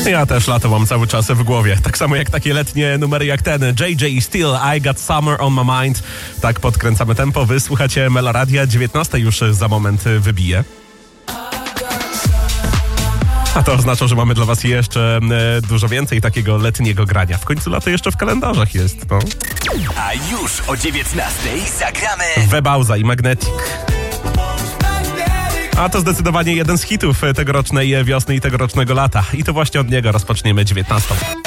Ja też lato mam cały czas w głowie. Tak samo jak takie letnie numery jak ten JJ Steel, I Got Summer on My Mind. Tak podkręcamy tempo. Wy słuchacie Meloradia. 19 już za moment wybije. A to oznacza, że mamy dla was jeszcze dużo więcej takiego letniego grania. W końcu lato jeszcze w kalendarzach jest, no. A już o 19 zagramy Webauza i Magnetic. A to zdecydowanie jeden z hitów tegorocznej wiosny i tegorocznego lata. I to właśnie od niego rozpoczniemy 19.